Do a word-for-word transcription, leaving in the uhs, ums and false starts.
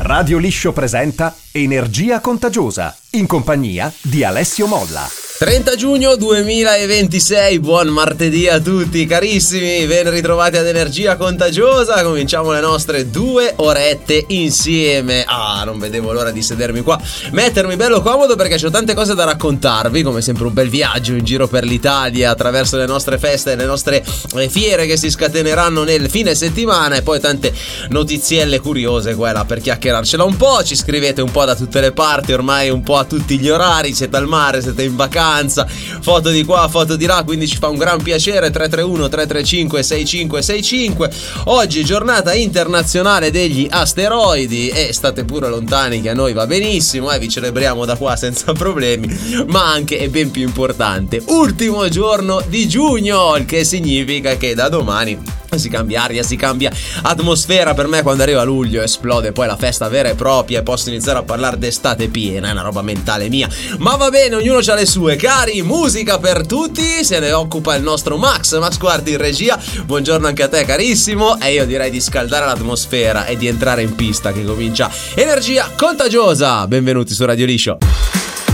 Radio Liscio presenta Energia Contagiosa, in compagnia di Alessio Molla. trenta giugno duemilaventisei, buon martedì a tutti carissimi, ben ritrovati ad Energia Contagiosa. Cominciamo le nostre due orette insieme. Ah, non vedevo l'ora di sedermi qua, mettermi bello comodo perché c'ho tante cose da raccontarvi. Come sempre un bel viaggio in giro per l'Italia attraverso le nostre feste e le nostre fiere che si scateneranno nel fine settimana, e poi tante notizielle curiose qua e là per chiacchierarcela un po'. Ci scrivete un po' da tutte le parti, ormai un po' a tutti gli orari, siete al mare, siete in vacanza, foto di qua, foto di là, quindi ci fa un gran piacere. Tre tre uno tre tre cinque sei cinque sei cinque. Oggi giornata internazionale degli asteroidi, e state pure lontani che a noi va benissimo, eh, vi celebriamo da qua senza problemi. Ma anche, e ben più importante, ultimo giorno di giugno, il che significa che da domani si cambia aria, si cambia atmosfera. Per me quando arriva luglio esplode poi la festa vera e propria e posso iniziare a parlare d'estate piena, è una roba mentale mia, ma va bene, ognuno ha le sue. Cari, musica per tutti, se ne occupa il nostro Max, Max Quarti in regia. Buongiorno anche a te carissimo, e io direi di scaldare l'atmosfera e di entrare in pista che comincia Energia Contagiosa. Benvenuti su Radio Liscio.